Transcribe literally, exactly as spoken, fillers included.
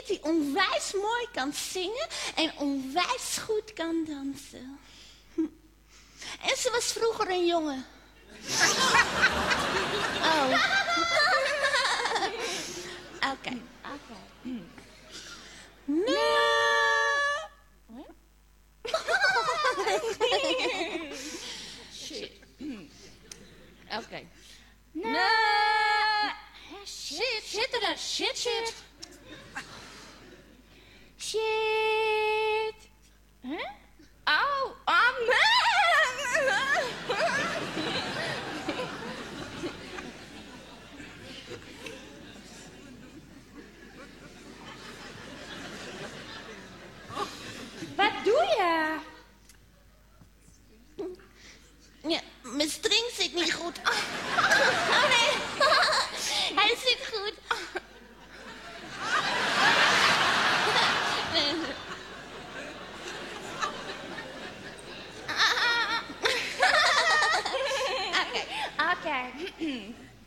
die onwijs mooi kan zingen en onwijs goed kan dansen. En ze was vroeger een jongen. Oh. Oké. Oké. Nee. Shit. Oké. Nee. Shit, shit er, shit, shit. Shit. Huh? Oh, oh man. Wat doe je? Ja, mijn string zit niet goed. Oh nee, hij zit goed. Oké, oké.